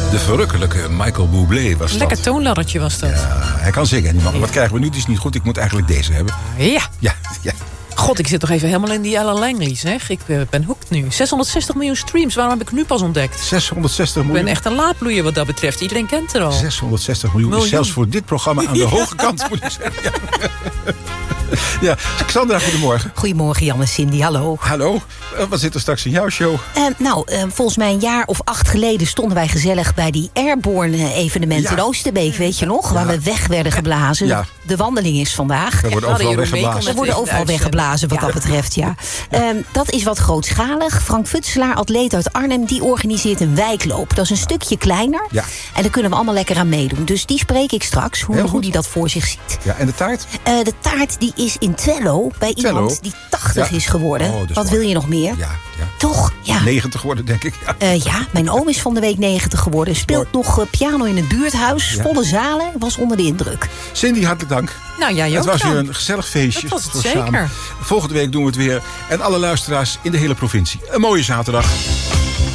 De verrukkelijke Michael Bublé was dat. Lekker toonladdertje was dat. Ja, hij kan zingen, die man. Ja. Wat krijgen we nu? Die is niet goed. Ik moet eigenlijk deze hebben. Ja. Ja. God, ik zit toch even helemaal in die Ella Langley, zeg. Ik ben hooked nu. 660 miljoen streams, waarom heb ik nu pas ontdekt? 660 Ik miljoen. ben echt een laadbloeier wat dat betreft. Iedereen kent er al. 660 miljoen is zelfs voor dit programma aan de hoge kant, moet ik zeggen. Ja. Ja, Xandra, goedemorgen. Goedemorgen, Jan en Cindy, hallo. Hallo, wat zit er straks in jouw show? Volgens mij een jaar of 8 geleden stonden wij gezellig bij die Airborne evenementen in Oosterbeek, weet je nog? Waar we weg werden geblazen. Ja. De wandeling is vandaag. Er wordt overal weggeblazen. Er worden overal weggeblazen wat dat betreft, ja. Dat is wat grootschalig. Frank Futselaar, atleet uit Arnhem, die organiseert een wijkloop. Dat is een stukje kleiner. Ja. En daar kunnen we allemaal lekker aan meedoen. Dus die spreek ik straks, hoe die dat voor zich ziet. Ja, en de taart? De taart die is in Twello bij iemand die 80 is geworden. Oh, wat wil je nog meer? Ja. Toch? Ja. 90 worden, denk ik. Ja, mijn oom is van de week 90 geworden. Speelt nog piano in het buurthuis. Ja. Volle zalen. Was onder de indruk. Cindy, hartelijk dank. Nou ja, Het was weer een gezellig feestje. Dat was het Voor zeker. samen. Volgende week doen we het weer. En alle luisteraars in de hele provincie. Een mooie zaterdag.